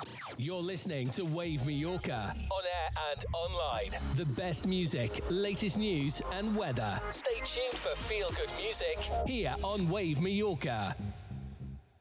You're listening to Wave Mallorca, on air and online. The best music, latest news and weather. Stay tuned for feel-good music here on Wave Mallorca.